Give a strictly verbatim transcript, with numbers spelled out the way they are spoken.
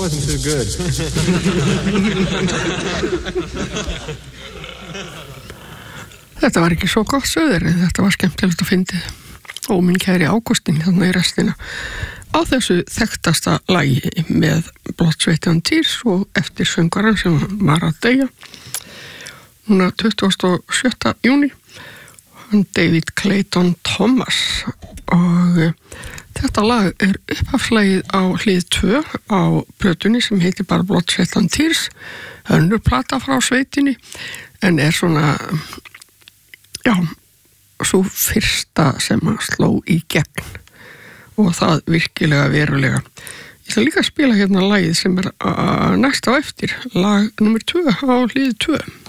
wasn't too good. Þetta var ekki svo gott söður, en þetta var skemmtilegt að fyndið. Og minn kæri Ágústin hérna í restina á þessu þekktasta lagi með Blood, Sweat and Tears og eftir söngaran sem var að deyja núna tuttugasta og sjötta júní, hann David Clayton Thomas. Og þetta lag er upphafslagið á hlið tvö á plötunni sem heitir bara Blood, Sweat and Tears, önnur plata frá sveitinni, en er svona, já, svo fyrsta sem að sló í gegn og það virkilega verulega. Ég ætla líka að spila hérna lagið sem er næst á eftir, lag nummer tvö á hlið tvö.